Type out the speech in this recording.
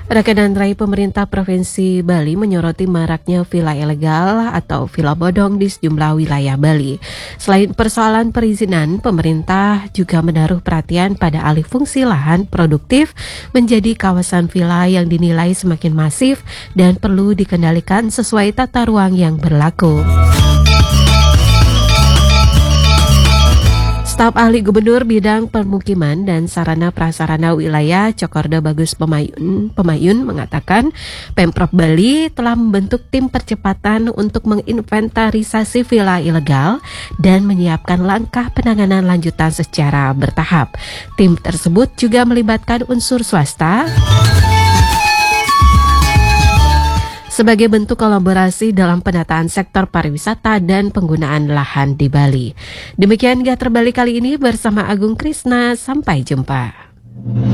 Rekenan Rai pemerintah Provinsi Bali menyoroti maraknya villa ilegal atau villa bodong di sejumlah wilayah Bali. Selain persoalan perizinan, pemerintah juga menaruh perhatian pada alih fungsi lahan produktif menjadi kawasan villa yang dinilai semakin masif dan perlu dikendalikan sesuai tata ruang yang berlaku. Staf ahli Gubernur bidang permukiman dan sarana prasarana wilayah Cokorda Bagus Pemayun mengatakan Pemprov Bali telah membentuk tim percepatan untuk menginventarisasi villa ilegal dan menyiapkan langkah penanganan lanjutan secara bertahap. Tim tersebut juga melibatkan unsur swasta sebagai bentuk kolaborasi dalam penataan sektor pariwisata dan penggunaan lahan di Bali. Demikian Gather Bali kali ini bersama Agung Krisna. Sampai jumpa.